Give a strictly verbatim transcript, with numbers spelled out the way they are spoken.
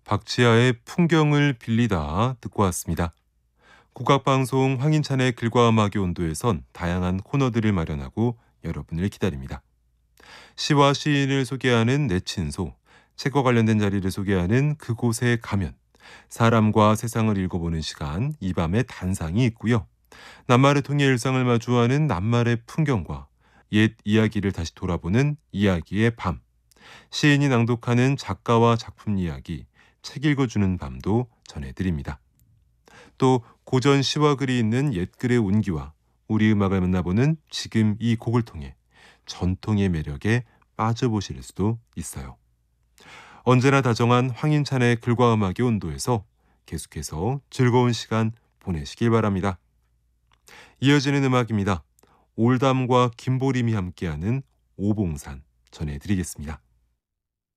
박지하의 풍경을 빌리다 듣고 왔습니다. 국악방송 황인찬의 글과 음악의 온도에선 다양한 코너들을 마련하고 여러분을 기다립니다. 시와 시인을 소개하는 내친소, 책과 관련된 자리를 소개하는 그곳에 가면, 사람과 세상을 읽어보는 시간 이 밤의 단상이 있고요. 낱말을 통해 일상을 마주하는 낱말의 풍경과 옛 이야기를 다시 돌아보는 이야기의 밤, 시인이 낭독하는 작가와 작품 이야기, 책 읽어주는 밤도 전해드립니다. 또 고전 시와 글이 있는 옛글의 온기와 우리 음악을 만나보는 지금 이 곡을 통해 전통의 매력에 빠져보실 수도 있어요. 언제나 다정한 황인찬의 글과 음악의 온도에서 계속해서 즐거운 시간 보내시길 바랍니다. 이어지는 음악입니다. 올담과 김보림이 함께하는 오봉산 전해드리겠습니다.